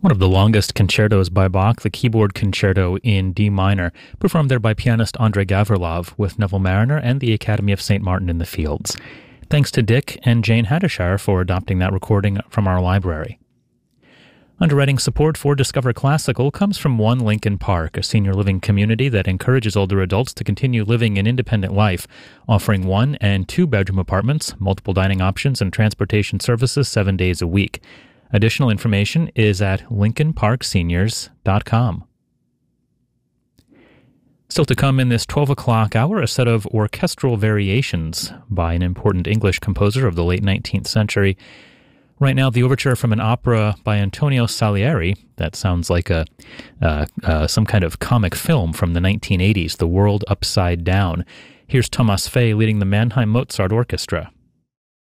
One of the longest concertos by Bach, the Keyboard Concerto in D minor, performed there by pianist Andrei Gavrilov with Neville Marriner and the Academy of St. Martin in the Fields. Thanks to Dick and Jane Hadishar for adopting that recording from our library. Underwriting support for Discover Classical comes from One Lincoln Park, a senior living community that encourages older adults to continue living an independent life, offering 1- and 2-bedroom apartments, multiple dining options, and transportation services 7 days a week. Additional information is at lincolnparkseniors.com. Still to come in this 12 o'clock hour, a set of orchestral variations by an important English composer of the late 19th century. Right now, the overture from an opera by Antonio Salieri. That sounds like some kind of comic film from the 1980s, The World Upside Down. Here's Thomas Fay leading the Mannheim Mozart Orchestra.